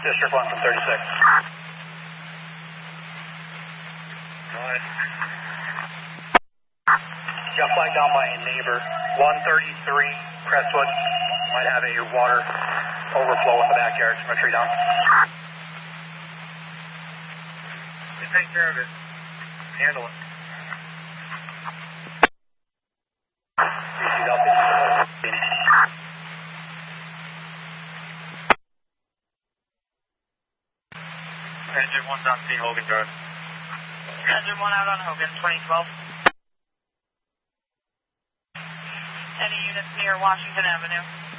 District 1 from 36. Alright. Got flagged down by a neighbor. 133 Crestwood. Might have a water overflow in the backyard from a tree down. Just take care of it. Handle it. Engine 1's on C. Hogan Drive. Engine 1 out on Hogan, 2012. Any units near Washington Avenue?